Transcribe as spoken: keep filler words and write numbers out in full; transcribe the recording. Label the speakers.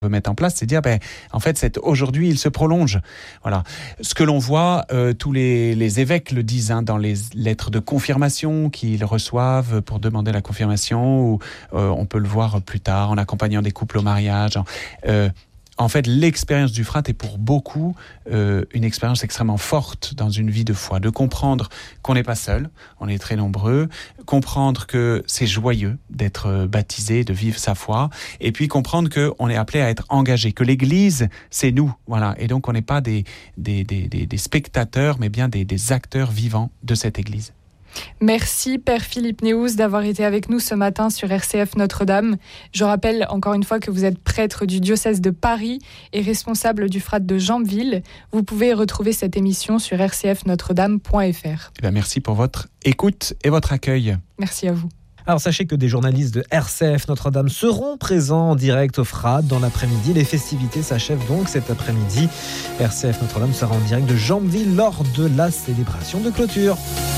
Speaker 1: veut mettre en place, c'est dire, ben, en fait, c'est, aujourd'hui, il se prolonge. Voilà. Ce que l'on voit, euh, tous les, les évêques le disent hein, dans les lettres de confirmation qu'ils reçoivent pour demander la confirmation, ou euh, on peut le voir plus tard en accompagnant des couples au mariage. Euh, En fait, l'expérience du frate est pour beaucoup euh, une expérience extrêmement forte dans une vie de foi, de comprendre qu'on n'est pas seul, on est très nombreux, comprendre que c'est joyeux d'être baptisé, de vivre sa foi, et puis comprendre qu'on est appelé à être engagé, que l'Église, c'est nous, voilà, et donc on n'est pas des, des, des, des, des spectateurs, mais bien des, des acteurs vivants de cette Église.
Speaker 2: Merci Père Philippe Néhouz d'avoir été avec nous ce matin sur R C F Notre-Dame. Je rappelle encore une fois que vous êtes prêtre du diocèse de Paris et responsable du frate de Jambeville. Vous pouvez retrouver cette émission sur r c f notre dame point f r.
Speaker 1: Eh bien, merci pour votre écoute et votre accueil.
Speaker 2: Merci à vous.
Speaker 3: Alors sachez que des journalistes de R C F Notre-Dame seront présents en direct au frate dans l'après-midi. Les festivités s'achèvent donc cet après-midi. R C F Notre-Dame sera en direct de Jambeville lors de la célébration de clôture.